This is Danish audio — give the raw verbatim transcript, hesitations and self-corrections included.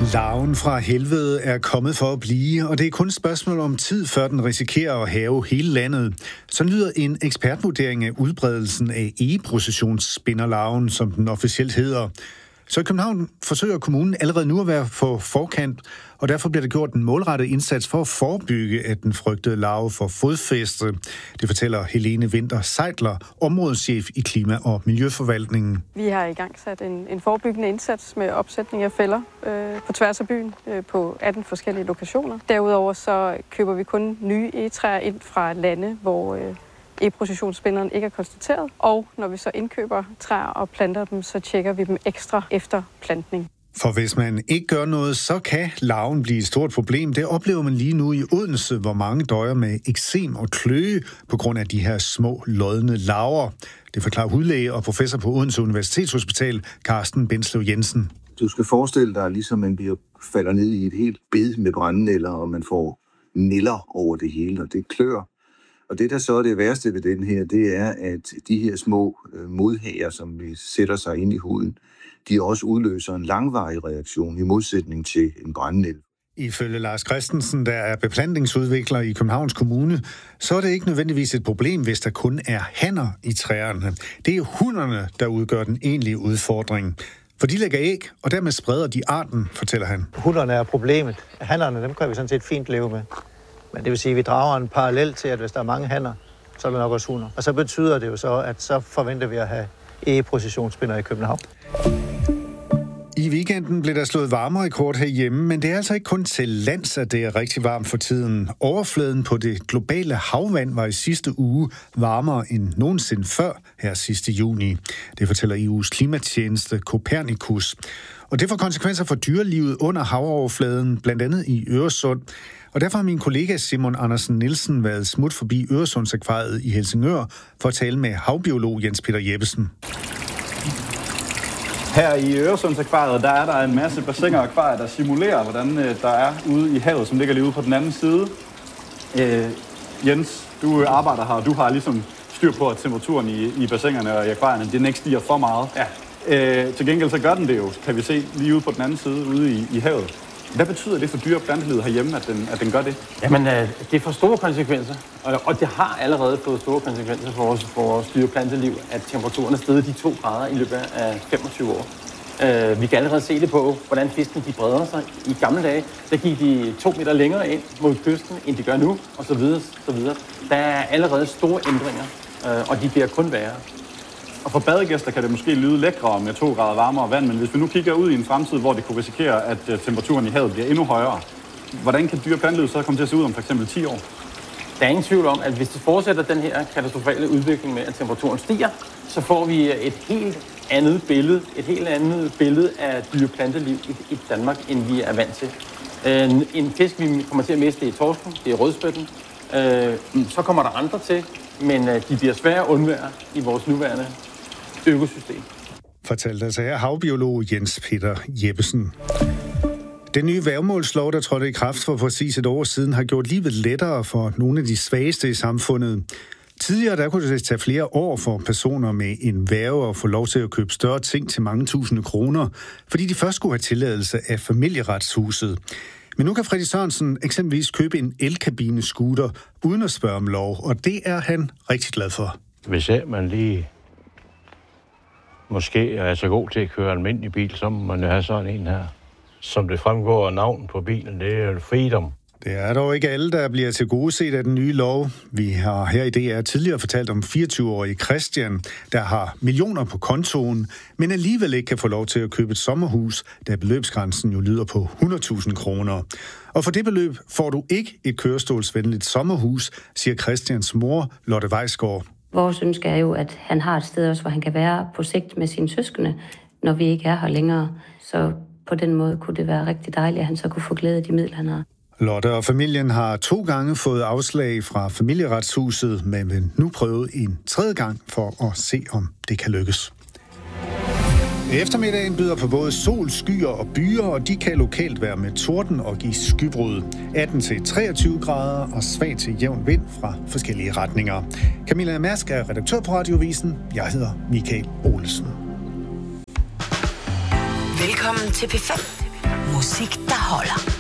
Larven fra helvede er kommet for at blive, og det er kun et spørgsmål om tid, før den risikerer at hærge hele landet. Så lyder en ekspertvurdering af udbredelsen af egeprocessionsspinderlarven, som den officielt hedder. Så i København forsøger kommunen allerede nu at være på forkant, og derfor bliver der gjort en målrettet indsats for at forebygge, at den frygtede larve får fodfæste. Det fortæller Helene Winther Seidler, områdeschef i Klima- og Miljøforvaltningen. Vi har i gang sat en, en forebyggende indsats med opsætning af fælder øh, på tværs af byen øh, på atten forskellige lokationer. Derudover så køber vi kun nye egetræer ind fra lande, hvor øh, egeprocessionsspinderen ikke er konstateret. Og når vi så indkøber træer og planter dem, så tjekker vi dem ekstra efter plantning. For hvis man ikke gør noget, så kan larven blive et stort problem. Det oplever man lige nu i Odense, hvor mange døjer med eksem og kløe på grund af de her små, lodne larver. Det forklarer hudlæge og professor på Odense Universitetshospital, Carsten Benslev Jensen. Du skal forestille dig, ligesom man bliver, falder ned i et helt bed med brændenælder, og man får nælder over det hele, og det klør. Og det, der så er det værste ved den her, det er, at de her små øh, modhager, som vi sætter sig ind i huden, de også udløser en langvarig reaktion i modsætning til en brændenælde. Ifølge Lars Christensen, der er beplantningsudvikler i Københavns Kommune, så er det ikke nødvendigvis et problem, hvis der kun er hanner i træerne. Det er hunnerne, der udgør den egentlige udfordring. For de lægger æg, og dermed spreder de arten, fortæller han. Hunnerne er problemet. Hannerne, dem kan vi sådan set fint leve med. Men det vil sige, at vi drager en parallel til, at hvis der er mange hanner, så er der nok også hunner. Og så betyder det jo så, at så forventer vi at have egeprocessionsspindere i København. I weekenden blev der slået varmerekord herhjemme, men det er altså ikke kun til lands, at det er rigtig varmt for tiden. Overfladen på det globale havvand var i sidste uge varmere end nogensinde før her sidste juni. Det fortæller E U's klimatjeneste Copernicus. Og det får konsekvenser for dyrelivet under havoverfladen, blandt andet i Øresund. Og derfor har min kollega Simon Andersen Nielsen været smut forbi Øresundsakvariet i Helsingør for at tale med havbiolog Jens Peter Jeppesen. Her i Øresundsakvariet, der er der en masse bassiner og akvarier, der simulerer, hvordan øh, der er ude i havet, som ligger lige ude på den anden side. Øh, Jens, du arbejder her, og du har ligesom styr på, at temperaturen i, i bassinerne og i akvarierne, den ikke stiger for meget. Ja. Øh, til gengæld så gør den det jo, kan vi se, lige ude på den anden side, ude i, i havet. Hvad betyder det for dyre- og plantelivet herhjemme, at den, at den gør det? Jamen, øh, det får store konsekvenser, og, og det har allerede fået store konsekvenser for vores, for vores dyre- og planteliv, at temperaturen er steget de to grader i løbet af femogtyve år. Øh, vi kan allerede se det på, hvordan fiskene de breder sig. I gamle dage, der gik de to meter længere ind mod kysten, end de gør nu, og så videre, så videre. Der er allerede store ændringer, øh, og de bliver kun værre. Og for badegæster kan det måske lyde lækre med to grader varmere vand, men hvis vi nu kigger ud i en fremtid, hvor det kunne risikere, at temperaturen i havet bliver endnu højere, hvordan kan dyre- og plantelivet så komme til at se ud om for eksempel ti år? Der er ingen tvivl om, at hvis det fortsætter den her katastrofale udvikling med, at temperaturen stiger, så får vi et helt andet billede, et helt andet billede af dyre- og planteliv i, i Danmark, end vi er vant til. En, en fisk, vi kommer til at miste, det er torsken, det er rødspætten. Så kommer der andre til, men de bliver svære at undvære i vores nuværende økosystem. Fortalte altså her havbiolog Jens Peter Jeppesen. Den nye værgemålslov, der trådte i kraft for præcis et år siden, har gjort livet lettere for nogle af de svageste i samfundet. Tidligere der kunne det tage flere år for personer med en værge at få lov til at købe større ting til mange tusinde kroner, fordi de først skulle have tilladelse af familieretshuset. Men nu kan Freddy Sørensen eksempelvis købe en elkabine-scooter uden at spørge om lov, og det er han rigtig glad for. Hvis man lige måske er så god til at køre almindelig bil, så må man have sådan en her. Som det fremgår af navnet på bilen, det er Freedom. Det er dog ikke alle, der bliver tilgodeset af den nye lov. Vi har her i D R tidligere fortalt om fireogtyve-årige Christian, der har millioner på kontoen, men alligevel ikke kan få lov til at købe et sommerhus, da beløbsgrænsen jo lyder på hundrede tusind kroner. Og for det beløb får du ikke et kørestolsvenligt sommerhus, siger Christians mor, Lotte Weisgaard. Vores ønske er jo, at han har et sted også, hvor han kan være på sigt med sine søskende, når vi ikke er her længere. Så på den måde kunne det være rigtig dejligt, at han så kunne få glæde af de midler, han har. Lotte og familien har to gange fået afslag fra familieretshuset, men vil nu prøve en tredje gang for at se, om det kan lykkes. Eftermiddagen byder på både sol, skyer og byer, og de kan lokalt være med torden og give skybrud. atten til treogtyve grader og svag til jævn vind fra forskellige retninger. Camilla Mærsk er redaktør på Radiovisen. Jeg hedder Michael Olesen. Velkommen til P fem. Musik, der holder.